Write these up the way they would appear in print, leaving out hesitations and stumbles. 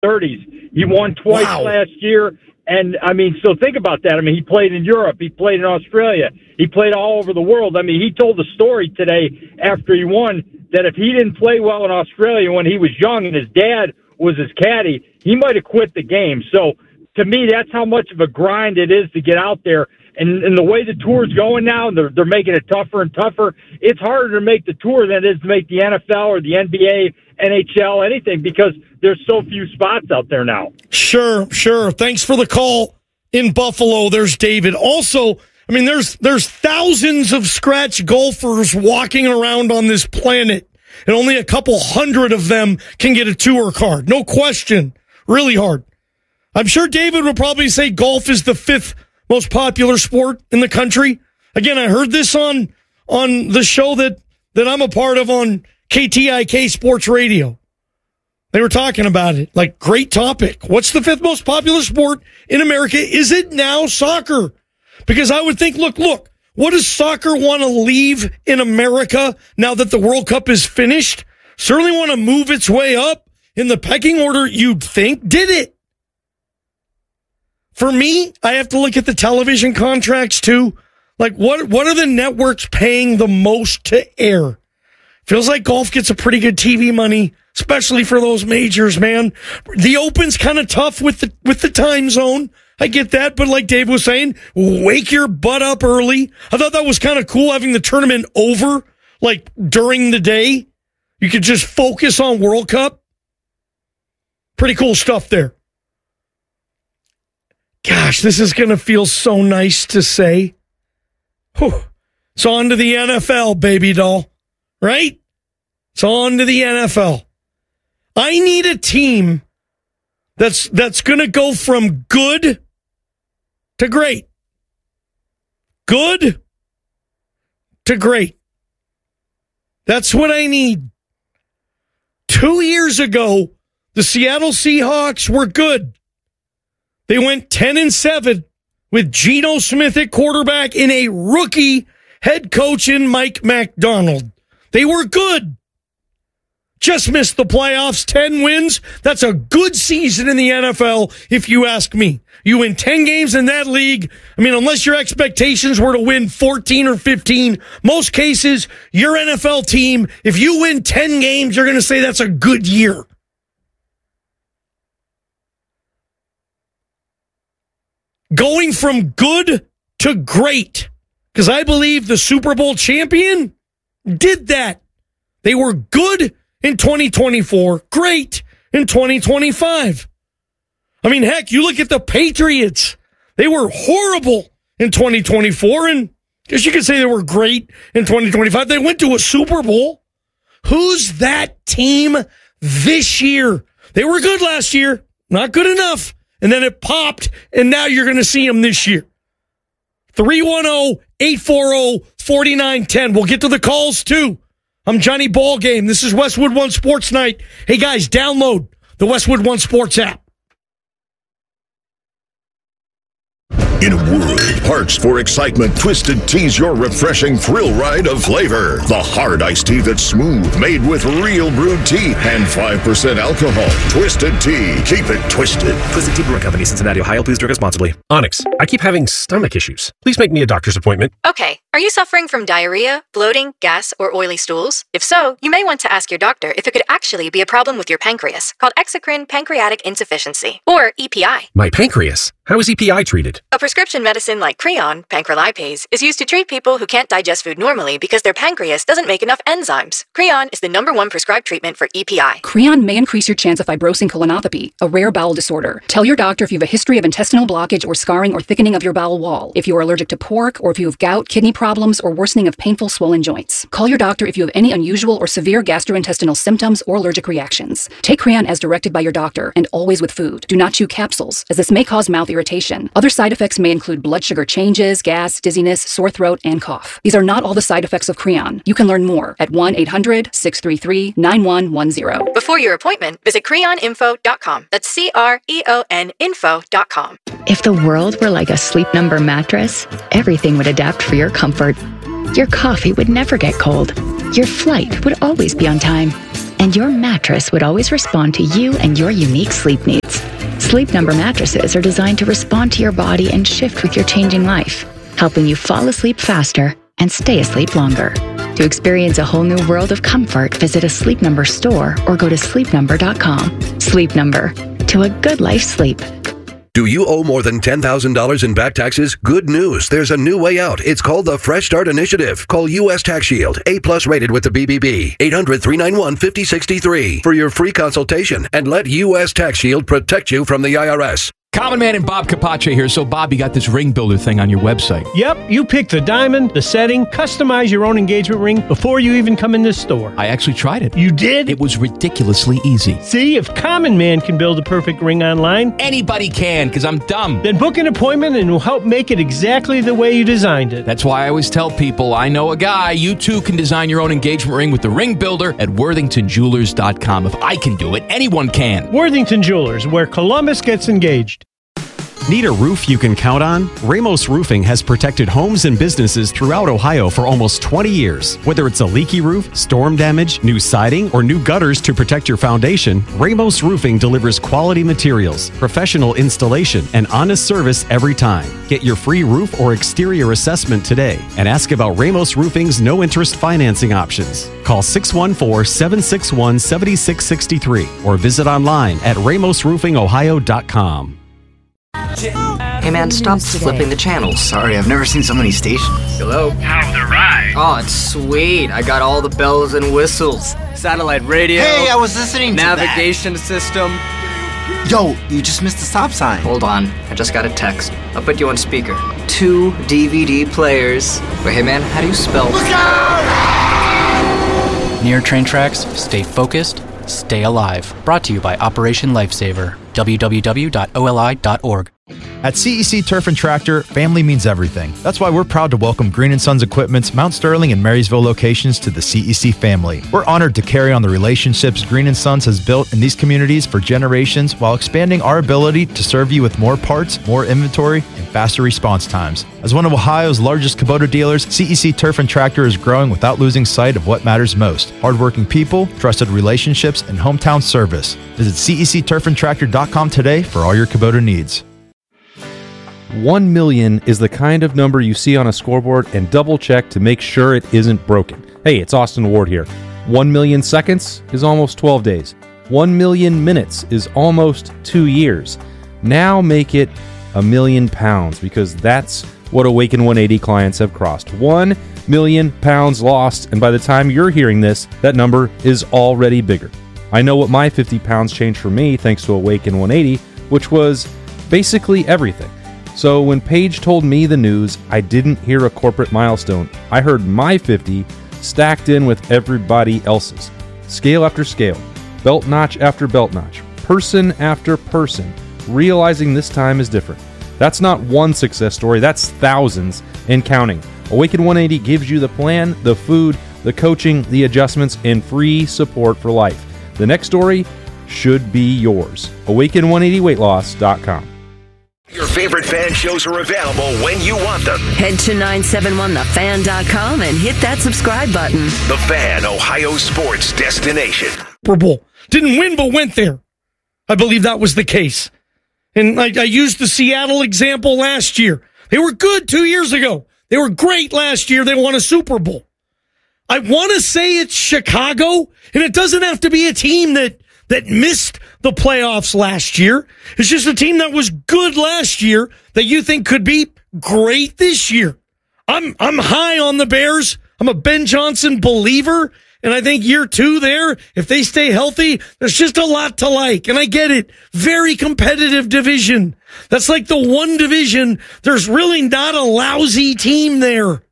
30s. He won twice last year. And, I mean, so think about that. I mean, he played in Europe. He played in Australia. He played all over the world. I mean, he told the story today after he won that if he didn't play well in Australia when he was young and his dad was his caddy, he might have quit the game. So, to me, that's how much of a grind it is to get out there. And the way the tour's going now, they're making it tougher and tougher. It's harder to make the tour than it is to make the NFL or the NBA, NHL, anything, because there's so few spots out there now. Sure. Thanks for the call in Buffalo. There's David. Also, I mean, there's thousands of scratch golfers walking around on this planet, and only a couple hundred of them can get a tour card. No question. Really hard. I'm sure David would probably say golf is the 5th most popular sport in the country. Again, I heard this on the show that I'm a part of on KTIK Sports Radio. They were talking about it. Like, great topic. What's the 5th most popular sport in America? Is it now soccer? Because I would think, look, what does soccer want to leave in America now that the World Cup is finished? Certainly want to move its way up in the pecking order, you'd think. Did it? For me, I have to look at the television contracts too. Like, what are the networks paying the most to air? Feels like golf gets a pretty good TV money, especially for those majors, man. The Open's kind of tough with the time zone. I get that, but like Dave was saying, wake your butt up early. I thought that was kind of cool having the tournament over, like, during the day. You could just focus on World Cup. Pretty cool stuff there. Gosh, this is going to feel so nice to say. Whew. It's on to the NFL, baby doll. Right? It's on to the NFL. I need a team that's going to go from good to great. Good to great. That's what I need. 2 years ago, the Seattle Seahawks were good. They went 10-7 with Geno Smith at quarterback and a rookie head coach in Mike McDonald. They were good. Just missed the playoffs, 10 wins. That's a good season in the NFL, if you ask me. You win 10 games in that league. I mean, unless your expectations were to win 14 or 15, most cases, your NFL team, if you win 10 games, you're going to say that's a good year. Going from good to great, because I believe the Super Bowl champion did that. They were good in 2024, great in 2025. I mean, heck, you look at the Patriots. They were horrible in 2024, and I guess you could say they were great in 2025. They went to a Super Bowl. Who's that team this year? They were good last year, not good enough. And then it popped, and now you're going to see them this year. 310-840-4910. We'll get to the calls, too. I'm Johnny Ballgame. This is Westwood One Sports Night. Hey, guys, download the Westwood One Sports app. In a world parched for excitement, Twisted Tea's your refreshing thrill ride of flavor. The hard iced tea that's smooth, made with real brewed tea and 5% alcohol. Twisted Tea. Keep it twisted. Twisted Tea Brewing Company, Cincinnati, Ohio. Please drink responsibly. Onyx, I keep having stomach issues. Please make me a doctor's appointment. Okay. Are you suffering from diarrhea, bloating, gas, or oily stools? If so, you may want to ask your doctor if it could actually be a problem with your pancreas, called exocrine pancreatic insufficiency, or EPI. My pancreas? How is EPI treated? A prescription medicine like Creon, pancrelipase, is used to treat people who can't digest food normally because their pancreas doesn't make enough enzymes. Creon is the #1 prescribed treatment for EPI. Creon may increase your chance of fibrosing colonopathy, a rare bowel disorder. Tell your doctor if you have a history of intestinal blockage or scarring or thickening of your bowel wall, if you are allergic to pork, or if you have gout, kidney problems, or worsening of painful swollen joints. Call your doctor if you have any unusual or severe gastrointestinal symptoms or allergic reactions. Take Creon as directed by your doctor, and always with food. Do not chew capsules, as this may cause mouth irritation. Other side effects may include blood sugar changes, gas, dizziness, sore throat, and cough. These are not all the side effects of Creon. You can learn more at 1-800-633-9110. Before your appointment, visit creoninfo.com. That's CREON info.com. If the world were like a Sleep Number mattress, everything would adapt for your comfort. Your coffee would never get cold. Your flight would always be on time. and your mattress would always respond to you and your unique sleep needs. Sleep Number mattresses are designed to respond to your body and shift with your changing life, helping you fall asleep faster and stay asleep longer. To experience a whole new world of comfort, visit a Sleep Number store or go to sleepnumber.com. Sleep Number. To a good life sleep. Do you owe more than $10,000 in back taxes? Good news. There's a new way out. It's called the Fresh Start Initiative. Call U.S. Tax Shield, A+ rated with the BBB. 800-391-5063 for your free consultation and let U.S. Tax Shield protect you from the IRS. Common Man and Bob Capace here. So, Bob, you got this ring builder thing on your website. Yep, you pick the diamond, the setting, customize your own engagement ring before you even come in this store. I actually tried it. You did? It was ridiculously easy. See, if Common Man can build a perfect ring online, anybody can, because I'm dumb. Then book an appointment and we'll help make it exactly the way you designed it. That's why I always tell people, I know a guy. You too can design your own engagement ring with the ring builder at worthingtonjewelers.com. If I can do it, anyone can. Worthington Jewelers, where Columbus gets engaged. Need a roof you can count on? Ramos Roofing has protected homes and businesses throughout Ohio for almost 20 years. Whether it's a leaky roof, storm damage, new siding, or new gutters to protect your foundation, Ramos Roofing delivers quality materials, professional installation, and honest service every time. Get your free roof or exterior assessment today and ask about Ramos Roofing's no-interest financing options. Call 614-761-7663 or visit online at ramosroofingohio.com. Hey man, stop flipping the channels. Sorry, I've never seen so many stations. Hello? How's the ride? Oh, it's sweet. I got all the bells and whistles. Satellite radio. Hey, I was listening to navigation system. Yo, you just missed the stop sign. Hold on, I just got a text. I'll put you on speaker. 2 DVD players. Wait, hey man, how do you spell? Look out! Near train tracks, stay focused, stay alive. Brought to you by Operation Lifesaver. www.oli.org. At CEC Turf and Tractor, family means everything. That's why we're proud to welcome Green & Sons Equipment's Mount Sterling and Marysville locations to the CEC family. We're honored to carry on the relationships Green & Sons has built in these communities for generations while expanding our ability to serve you with more parts, more inventory, and faster response times. As one of Ohio's largest Kubota dealers, CEC Turf and Tractor is growing without losing sight of what matters most: hardworking people, trusted relationships, and hometown service. Visit CECturfandtractor.com today for all your Kubota needs. 1 million is the kind of number you see on a scoreboard and double check to make sure it isn't broken. Hey, it's Austin Ward here. 1 million seconds is almost 12 days. 1 million minutes is almost 2 years. Now make it £1 million, because that's what Awaken 180 clients have crossed. 1 million pounds lost, and by the time you're hearing this, that number is already bigger. I know what my 50 pounds changed for me thanks to Awaken 180, which was basically everything. So when Paige told me the news, I didn't hear a corporate milestone. I heard my 50 stacked in with everybody else's. Scale after scale, belt notch after belt notch, person after person, realizing this time is different. That's not one success story, that's thousands and counting. Awaken 180 gives you the plan, the food, the coaching, the adjustments, and free support for life. The next story should be yours. Awaken180weightloss.com. Your favorite fan shows are available when you want them. Head to 971thefan.com and hit that subscribe button. The Fan, Ohio sports destination. Super Bowl. Didn't win, but went there. I believe that was the case. And I used the Seattle example last year. They were good 2 years ago. They were great last year. They won a Super Bowl. I want to say it's Chicago, and it doesn't have to be a team that missed the playoffs last year. It's just a team that was good last year that you think could be great this year. I'm high on the Bears. I'm a Ben Johnson believer, and I think year 2 there, if they stay healthy, there's just a lot to like. And I get it. Very competitive division. That's like the one division. There's really not a lousy team there.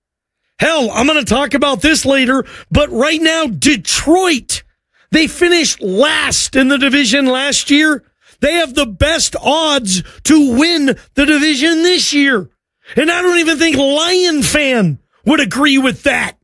Hell, I'm going to talk about this later, but right now, Detroit, they finished last in the division last year. They have the best odds to win the division this year. And I don't even think Lion fan would agree with that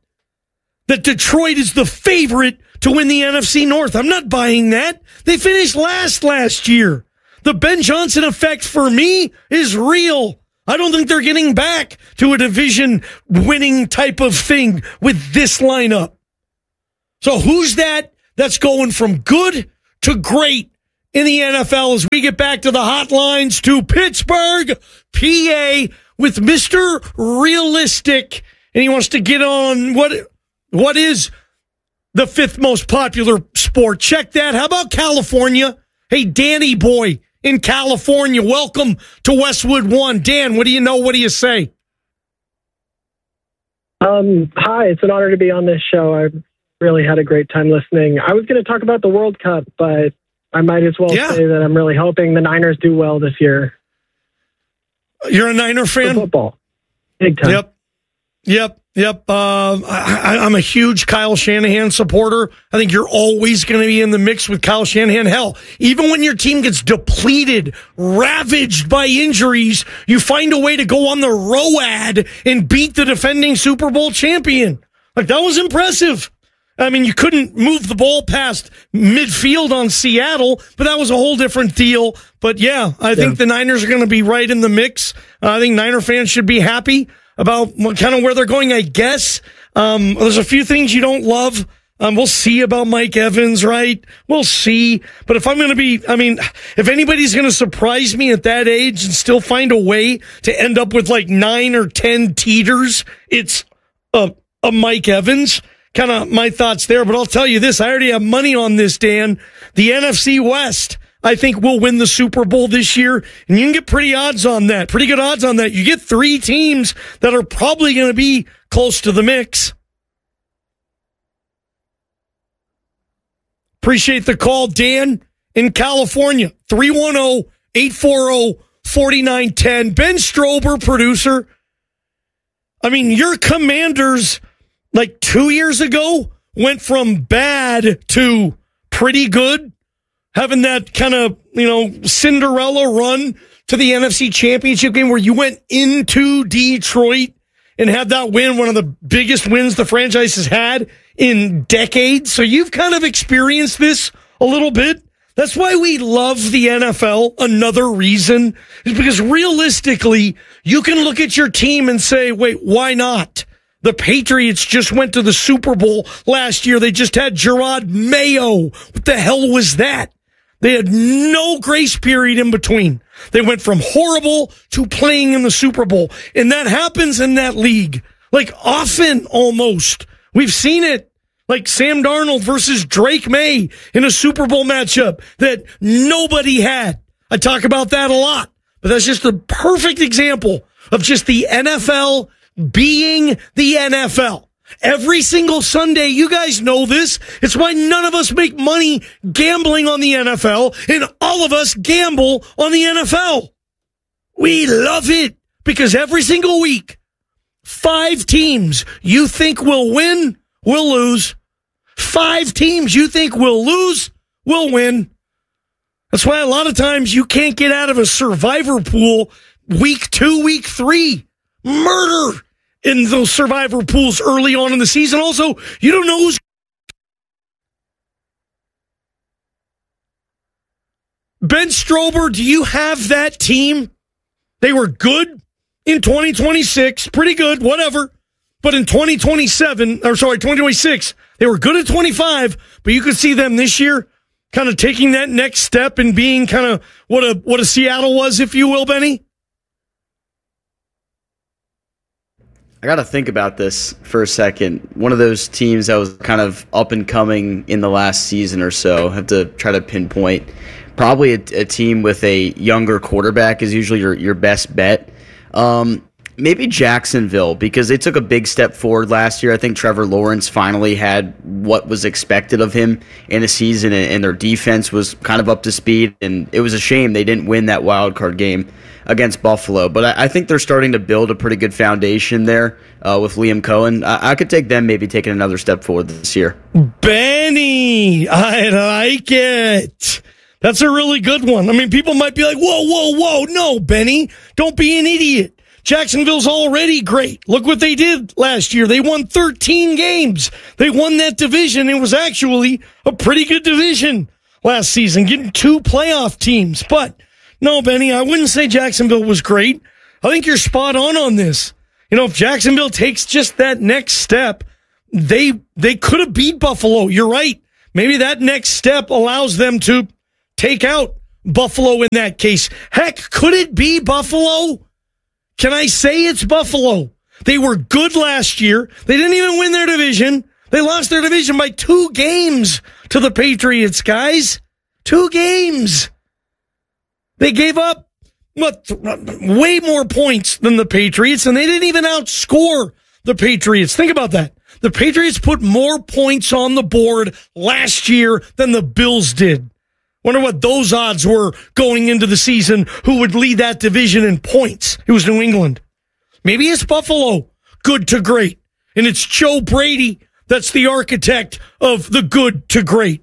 Detroit is the favorite to win the NFC North. I'm not buying that. They finished last year. The Ben Johnson effect for me is real. I don't think they're getting back to a division winning type of thing with this lineup. So who's that that's going from good to great in the NFL as we get back to the hotlines to Pittsburgh, PA, with Mr. Realistic. And he wants to get on what is the 5th most popular sport. Check that. How about California? Hey, Danny boy in California, welcome to Westwood One. Dan, what do you know? What do you say? Hi, it's an honor to be on this show. I really had a great time listening. I was going to talk about the World Cup, but I might as well say that I'm really hoping the Niners do well this year. You're a Niner fan? For football. Big time. Yep. I'm a huge Kyle Shanahan supporter. I think you're always going to be in the mix with Kyle Shanahan. Hell, even when your team gets depleted, ravaged by injuries, you find a way to go on the ROAD and beat the defending Super Bowl champion. Like, that was impressive. I mean, you couldn't move the ball past midfield on Seattle, but that was a whole different deal. But yeah, I think the Niners are going to be right in the mix. I think Niner fans should be happy about kind of where they're going, I guess. There's a few things you don't love. We'll see about Mike Evans, right? We'll see. But if if anybody's going to surprise me at that age and still find a way to end up with like 9 or 10 teeters, it's a Mike Evans. Kind of my thoughts there, but I'll tell you this. I already have money on this, Dan. The NFC West, I think, will win the Super Bowl this year, and you can get pretty good odds on that. You get 3 teams that are probably going to be close to the mix. Appreciate the call, Dan, in California. 310-840-4910. Ben Strober, producer. I mean, your Commanders, like 2 years ago, went from bad to pretty good, having that kind of, Cinderella run to the NFC Championship game where you went into Detroit and had that win, one of the biggest wins the franchise has had in decades. So you've kind of experienced this a little bit. That's why we love the NFL. Another reason is because realistically, you can look at your team and say, wait, why not? The Patriots just went to the Super Bowl last year. They just had Gerard Mayo. What the hell was that? They had no grace period in between. They went from horrible to playing in the Super Bowl. And that happens in that league. Like, often, almost. We've seen it. Like Sam Darnold versus Drake May in a Super Bowl matchup that nobody had. I talk about that a lot. But that's just a perfect example of just the NFL being the NFL. Every single Sunday, you guys know this. It's why none of us make money gambling on the NFL, and all of us gamble on the NFL. We love it because every single week, 5 teams you think will win, will lose. 5 teams you think will lose, will win. That's why a lot of times you can't get out of a survivor pool week 2, week 3. Murder in those survivor pools early on in the season. Also, you don't know who's... Ben Strober, do you have that team? They were good in 2026, pretty good, whatever. But in 2026, they were good at 25, but you could see them this year kind of taking that next step and being kind of what a Seattle was, if you will, Benny? I got to think about this for a second. One of those teams that was kind of up and coming in the last season or so, have to try to pinpoint. Probably a team with a younger quarterback is usually your best bet. Maybe Jacksonville, because they took a big step forward last year. I think Trevor Lawrence finally had what was expected of him in a season, and their defense was kind of up to speed. And it was a shame they didn't win that wild card game against Buffalo. But I think they're starting to build a pretty good foundation there with Liam Cohen. I could take them maybe taking another step forward this year. Benny, I like it. That's a really good one. I mean, people might be like, whoa. No, Benny, don't be an idiot. Jacksonville's already great. Look what they did last year. They won 13 games. They won that division. It was actually a pretty good division last season, getting 2 playoff teams. But no, Benny, I wouldn't say Jacksonville was great. I think you're spot on this. If Jacksonville takes just that next step, they could have beat Buffalo. You're right. maybe that next step allows them to take out Buffalo in that case. Heck, could it be Buffalo? Can I say it's Buffalo? They were good last year. They didn't even win their division. They lost their division by 2 games to the Patriots, guys. 2 games. They gave up way more points than the Patriots, and they didn't even outscore the Patriots. Think about that. The Patriots put more points on the board last year than the Bills did. Wonder what those odds were going into the season. Who would lead that division in points? It was New England. Maybe it's Buffalo, good to great. And it's Joe Brady that's the architect of the good to great.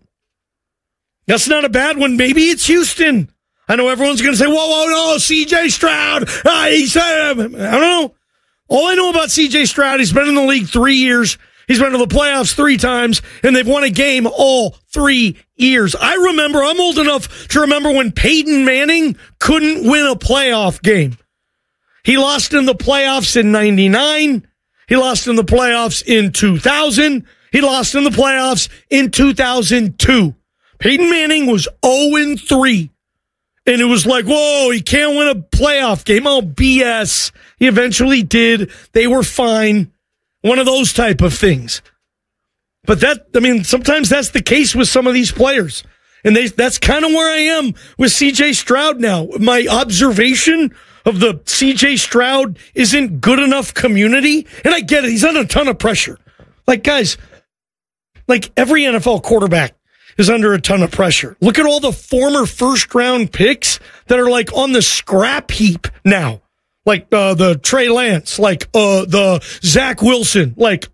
That's not a bad one. Maybe it's Houston. I know everyone's going to say, whoa, no, C.J. Stroud. He said, I don't know. All I know about C.J. Stroud, he's been in the league 3 years. He's been to the playoffs 3 times, and they've won a game all 3 years. I'm old enough to remember when Peyton Manning couldn't win a playoff game. He lost in the playoffs in 99. He lost in the playoffs in 2000. He lost in the playoffs in 2002. Peyton Manning was 0-3. And it was like, whoa, he can't win a playoff game. Oh, BS. He eventually did. They were fine. One of those type of things. But sometimes that's the case with some of these players. And that's kind of where I am with C.J. Stroud now. My observation of the C.J. Stroud isn't good enough community. And I get it. He's under a ton of pressure. Like, guys, like every NFL quarterback is under a ton of pressure. Look at all the former first-round picks that are like on the scrap heap now. Like the Trey Lance, like the Zach Wilson, like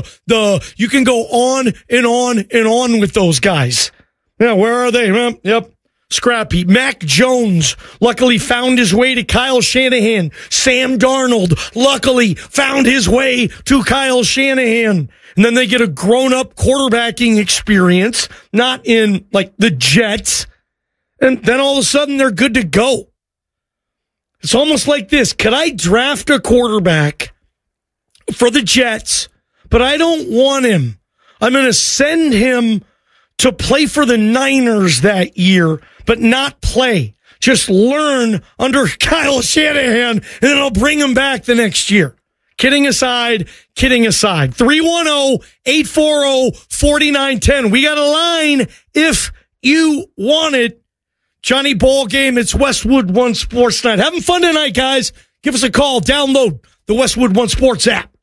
you can go on and on and on with those guys. Yeah, where are they? Yep. Scrap heap. Mac Jones luckily found his way to Kyle Shanahan. Sam Darnold luckily found his way to Kyle Shanahan. And then they get a grown-up quarterbacking experience, not in, like, the Jets. And then all of a sudden, they're good to go. It's almost like this. Could I draft a quarterback for the Jets, but I don't want him? I'm going to send him to play for the Niners that year, but not play. Just learn under Kyle Shanahan, and then I'll bring him back the next year. Kidding aside. 310-840-4910. We got a line if you want it. Johnny Ballgame, it's Westwood One Sports Night. Having fun tonight, guys. Give us a call. Download the Westwood One Sports app.